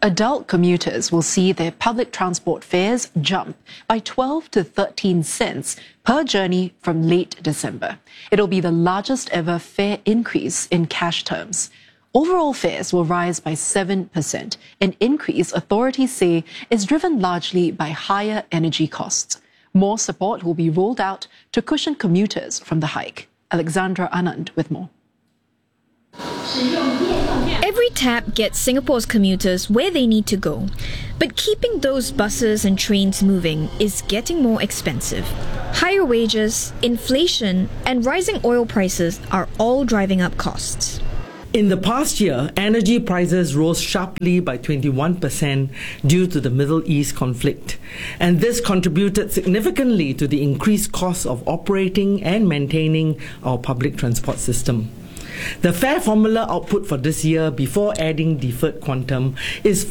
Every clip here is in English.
Adult commuters will see their public transport fares jump by 12 to 13 cents per journey from late December. It'll be the largest ever fare increase in cash terms. Overall fares will rise by 7%, an increase authorities say is driven largely by higher energy costs. More support will be rolled out to cushion commuters from the hike. Alexandra Anand with more. Every tap gets Singapore's commuters where they need to go. But keeping those buses and trains moving is getting more expensive. Higher wages, inflation, and rising oil prices are all driving up costs. In the past year, energy prices rose sharply by 21% due to the Middle East conflict. And this contributed significantly to the increased cost of operating and maintaining our public transport system. The fare formula output for this year, before adding deferred quantum, is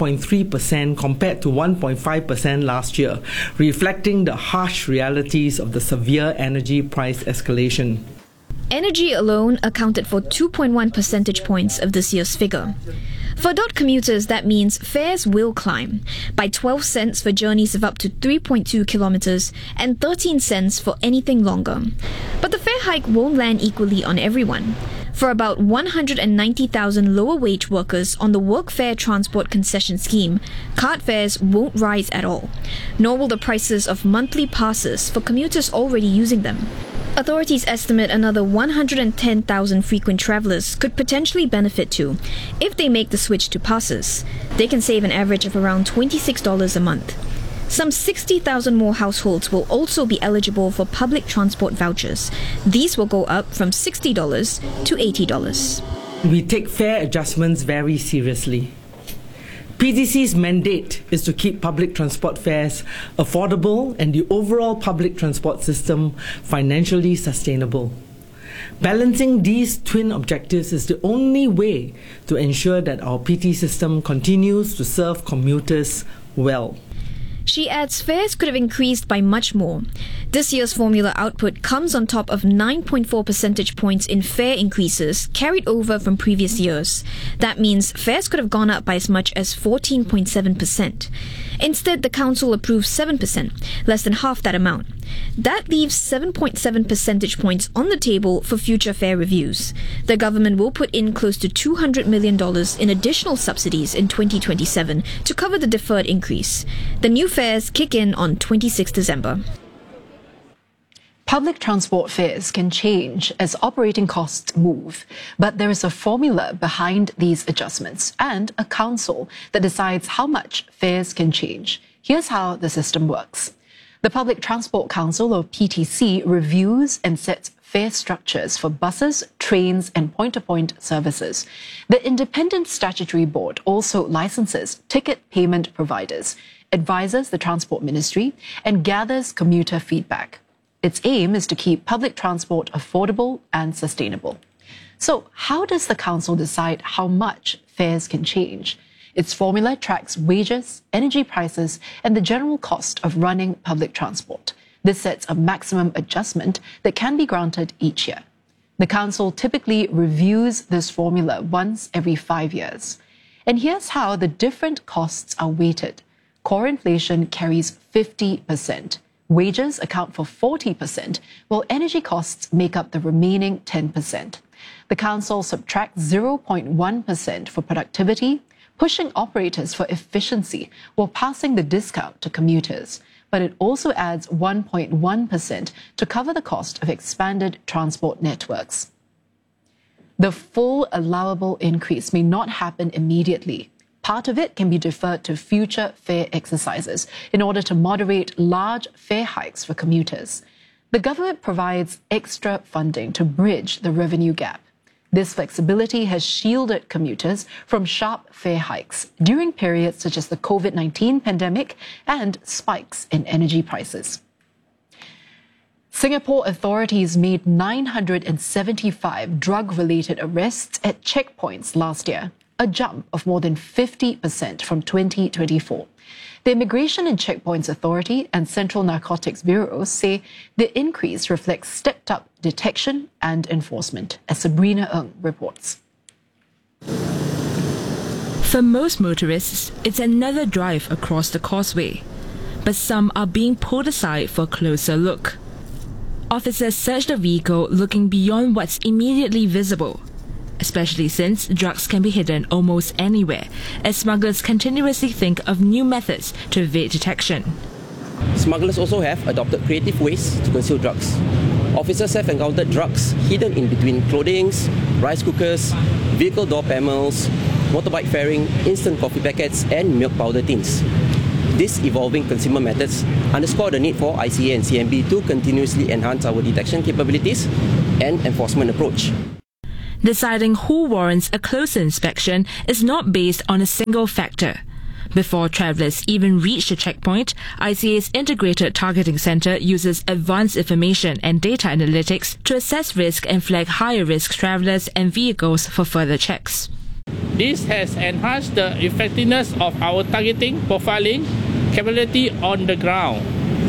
5.3% compared to 1.5% last year, reflecting the harsh realities of the severe energy price escalation. Energy alone accounted for 2.1 percentage points of this year's figure. For adult commuters, that means fares will climb by 12 cents for journeys of up to 3.2 kilometers and 13 cents for anything longer. But the fare hike won't land equally on everyone. For about 190,000 lower wage workers on the Workfare Transport Concession Scheme, card fares won't rise at all, nor will the prices of monthly passes for commuters already using them. Authorities estimate another 110,000 frequent travellers could potentially benefit too if they make the switch to passes. They can save an average of around $26 a month. Some 60,000 more households will also be eligible for public transport vouchers. These will go up from $60 to $80. We take fare adjustments very seriously. PTC's mandate is to keep public transport fares affordable and the overall public transport system financially sustainable. Balancing these twin objectives is the only way to ensure that our PT system continues to serve commuters well. She adds fares could have increased by much more. This year's formula output comes on top of 9.4 percentage points in fare increases carried over from previous years. That means fares could have gone up by as much as 14.7%. Instead, the council approved 7%, less than half that amount. That leaves 7.7 percentage points on the table for future fare reviews. The government will put in close to $200 million in additional subsidies in 2027 to cover the deferred increase. The new fares kick in on 26 December. Public transport fares can change as operating costs move, but there is a formula behind these adjustments and a council that decides how much fares can change. Here's how the system works. The Public Transport Council, or PTC, reviews and sets fare structures for buses, trains and point-to-point services. The Independent Statutory Board also licenses ticket payment providers, advises the Transport Ministry and gathers commuter feedback. Its aim is to keep public transport affordable and sustainable. So, how does the council decide how much fares can change? Its formula tracks wages, energy prices, and the general cost of running public transport. This sets a maximum adjustment that can be granted each year. The council typically reviews this formula once every 5 years. And here's how the different costs are weighted. Core inflation carries 50%. Wages account for 40%, while energy costs make up the remaining 10%. The council subtracts 0.1% for productivity, pushing operators for efficiency while passing the discount to commuters. But it also adds 1.1% to cover the cost of expanded transport networks. The full allowable increase may not happen immediately. Part of it can be deferred to future fare exercises in order to moderate large fare hikes for commuters. The government provides extra funding to bridge the revenue gap. This flexibility has shielded commuters from sharp fare hikes during periods such as the COVID-19 pandemic and spikes in energy prices. Singapore authorities made 975 drug-related arrests at checkpoints last year, a jump of more than 50% from 2024. The Immigration and Checkpoints Authority and Central Narcotics Bureau say the increase reflects stepped-up detection and enforcement, as Sabrina Ng reports. For most motorists, it's another drive across the causeway, but some are being pulled aside for a closer look. Officers search the vehicle looking beyond what's immediately visible, especially since drugs can be hidden almost anywhere, as smugglers continuously think of new methods to evade detection. Smugglers also have adopted creative ways to conceal drugs. Officers have encountered drugs hidden in between clothing, rice cookers, vehicle door panels, motorbike fairing, instant coffee packets, and milk powder tins. These evolving consumer methods underscore the need for ICA and CMB to continuously enhance our detection capabilities and enforcement approach. Deciding who warrants a closer inspection is not based on a single factor. Before travellers even reach the checkpoint, ICA's Integrated Targeting Centre uses advanced information and data analytics to assess risk and flag higher risk travellers and vehicles for further checks. This has enhanced the effectiveness of our targeting profiling capability on the ground.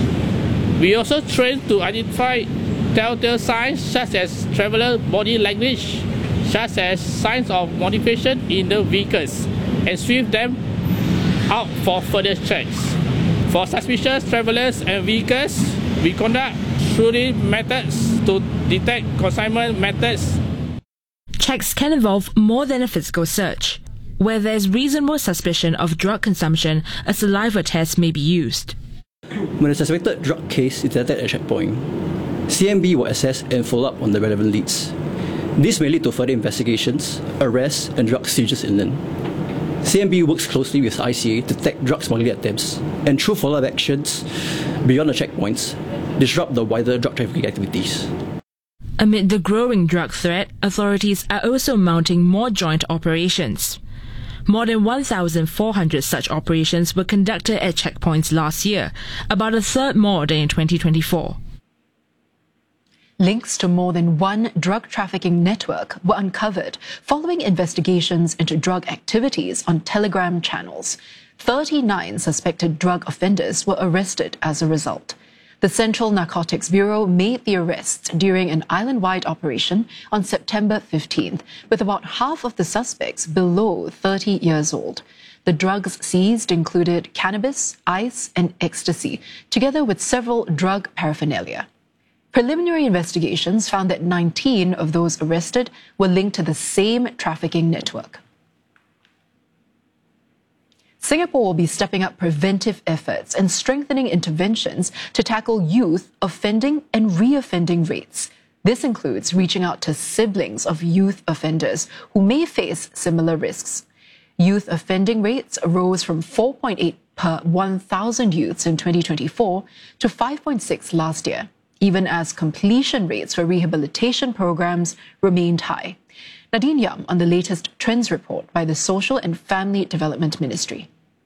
We also train to identify telltale signs such as traveller body language, such as signs of modification in the vehicles, and sweep them out for further checks. For suspicious travellers and vehicles, we conduct thorough methods to detect consignment methods. Checks can involve more than a physical search. Where there's reasonable suspicion of drug consumption, a saliva test may be used. When a suspected drug case is detected at a checkpoint, CMB will assess and follow up on the relevant leads. This may lead to further investigations, arrests, and drug seizures inland. CMB works closely with ICA to detect drug smuggling attempts and, through follow-up actions beyond the checkpoints, disrupt the wider drug trafficking activities. Amid the growing drug threat, authorities are also mounting more joint operations. More than 1,400 such operations were conducted at checkpoints last year, about a third more than in 2024. Links to more than one drug trafficking network were uncovered following investigations into drug activities on Telegram channels. 39 suspected drug offenders were arrested as a result. The Central Narcotics Bureau made the arrests during an island-wide operation on September 15th, with about half of the suspects below 30 years old. The drugs seized included cannabis, ice, and ecstasy, together with several drug paraphernalia. Preliminary investigations found that 19 of those arrested were linked to the same trafficking network. Singapore will be stepping up preventive efforts and strengthening interventions to tackle youth offending and reoffending rates. This includes reaching out to siblings of youth offenders who may face similar risks. Youth offending rates rose from 4.8 per 1,000 youths in 2024 to 5.6 last year, even as completion rates for rehabilitation programs remained high. Nadine Yam on the latest trends report by the Social and Family Development Ministry.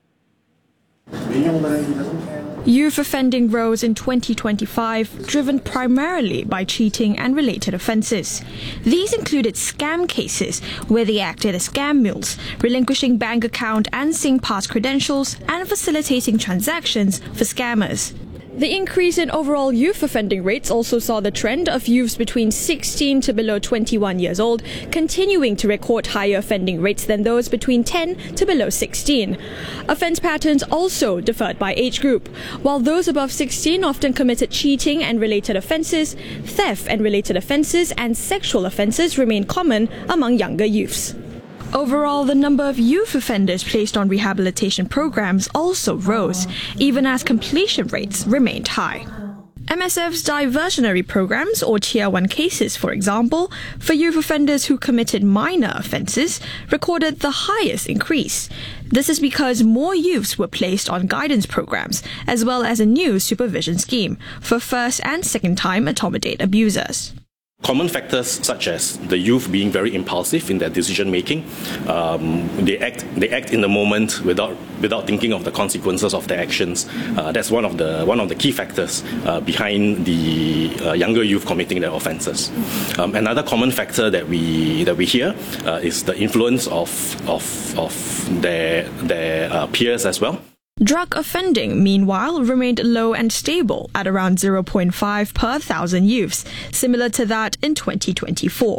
Youth offending rose in 2025, driven primarily by cheating and related offences. These included scam cases, where they acted as scam mules, relinquishing bank account and SingPass credentials and facilitating transactions for scammers. The increase in overall youth offending rates also saw the trend of youths between 16 to below 21 years old continuing to record higher offending rates than those between 10 to below 16. Offence patterns also differed by age group. While those above 16 often committed cheating and related offences, theft and related offences and sexual offences remain common among younger youths. Overall, the number of youth offenders placed on rehabilitation programs also rose, even as completion rates remained high. MSF's diversionary programs, or Tier 1 cases, for example, for youth offenders who committed minor offences, recorded the highest increase. This is because more youths were placed on guidance programs, as well as a new supervision scheme for first and second time accommodate abusers. Common factors such as the youth being very impulsive in their decision making, they act in the moment without thinking of the consequences of their actions. That's one of the key factors behind the younger youth committing their offences. Another common factor that we hear is the influence of their peers as well. Drug offending, meanwhile, remained low and stable at around 0.5 per 1,000 youths, similar to that in 2024.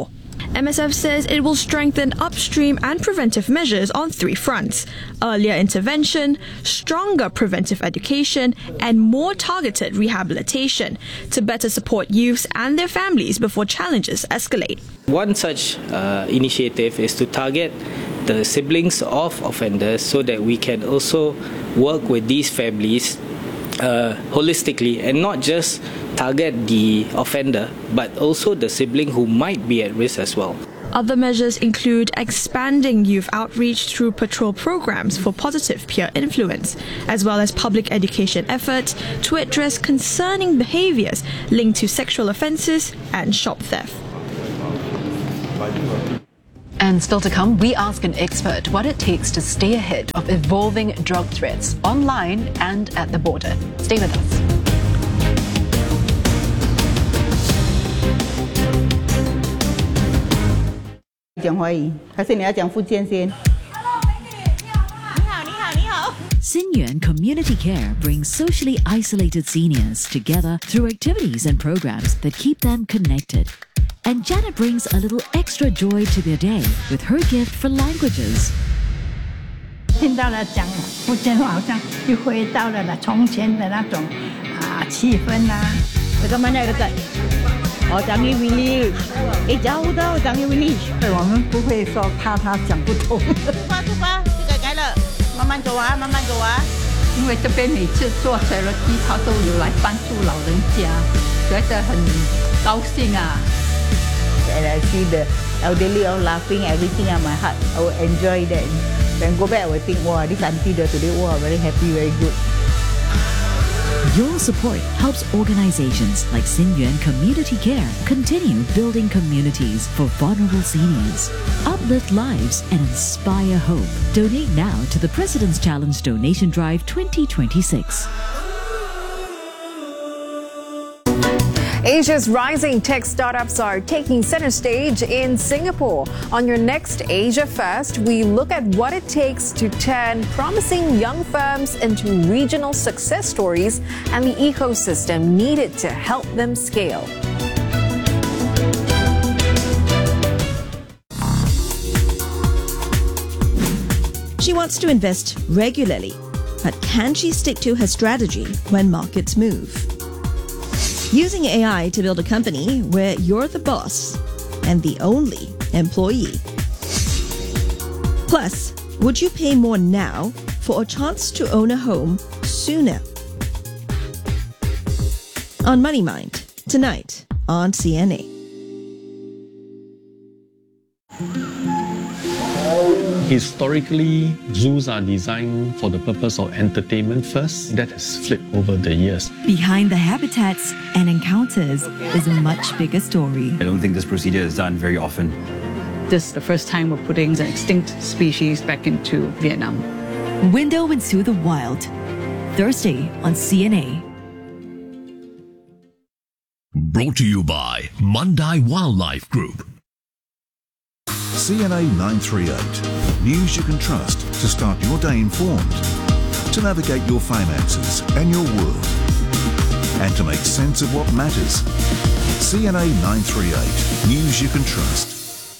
MSF says it will strengthen upstream and preventive measures on 3 fronts: earlier intervention, stronger preventive education, and more targeted rehabilitation to better support youths and their families before challenges escalate. One such initiative is to target the siblings of offenders so that we can also work with these families holistically and not just target the offender but also the sibling who might be at risk as well. Other measures include expanding youth outreach through patrol programs for positive peer influence, as well as public education efforts to address concerning behaviors linked to sexual offences and shop theft. And still to come, we ask an expert what it takes to stay ahead of evolving drug threats online and at the border. Stay with us. Xinyuan Community Care brings socially isolated seniors together through activities and programs that keep them connected. And Janet brings a little extra joy to their day with her gift for languages. 听到了讲福建话，好像又回到了从前的那种气氛啊。这个mana有个Changi Village， jauh到Changi Village。我们不会说怕他讲不通。出发，改了，慢慢走啊，慢慢走啊。因为这边每次做 charity， 他都有来帮助老人家，觉得很高兴啊。And I see the elderly all laughing, everything on my heart. I will enjoy that. When I go back, I will think, wow, this auntie there today, wow, very happy, very good. Your support helps organizations like Xinyuan Community Care continue building communities for vulnerable seniors, uplift lives, and inspire hope. Donate now to the President's Challenge Donation Drive 2026. Asia's rising tech startups are taking center stage in Singapore. On your next Asia First, we look at what it takes to turn promising young firms into regional success stories and the ecosystem needed to help them scale. She wants to invest regularly, but can she stick to her strategy when markets move? Using AI to build a company where you're the boss and the only employee. Plus, would you pay more now for a chance to own a home sooner? On Money Mind, tonight on CNA. Historically, zoos are designed for the purpose of entertainment first. That has flipped over the years. Behind the habitats and encounters is a much bigger story. I don't think this procedure is done very often. This is the first time we're putting the extinct species back into Vietnam. Window into the Wild, Thursday on CNA. Brought to you by Mandai Wildlife Group. CNA 938. News you can trust to start your day informed, to navigate your finances and your world, and to make sense of what matters. CNA 938. News you can trust.